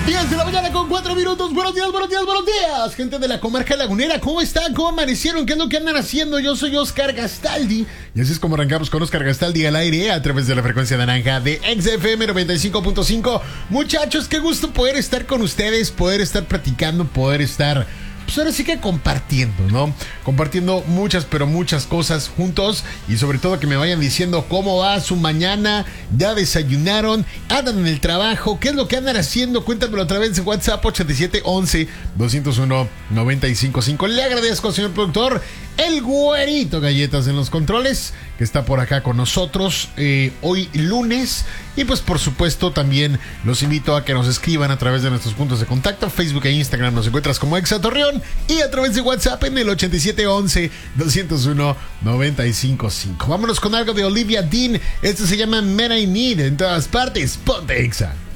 10 de la mañana con 4 minutos. Buenos días, buenos días, buenos días. Gente de la comarca lagunera, ¿cómo están? ¿Cómo amanecieron? ¿Qué es lo que andan haciendo? Yo soy Oscar Gastaldi. Y así es como arrancamos con Oscar Gastaldi al aire a través de la frecuencia naranja de XFM 95.5. Muchachos, qué gusto poder estar con ustedes, poder estar platicando, poder estar... pues ahora sí que compartiendo, ¿no? Compartiendo muchas, pero muchas cosas juntos. Y sobre todo que me vayan diciendo cómo va su mañana. ¿Ya desayunaron? ¿Andan en el trabajo? ¿Qué es lo que andan haciendo? Cuéntamelo a través de WhatsApp 8711-201-955. Le agradezco, señor productor, el güerito Galletas en los controles, que está por acá con nosotros hoy lunes. Y pues por supuesto también los invito a que nos escriban a través de nuestros puntos de contacto. Facebook e Instagram nos encuentras como Exa Torreón, y a través de WhatsApp en el 8711-201-955. Vámonos con algo de Olivia Dean. Esto se llama Man I Need. En todas partes, ponte Exa.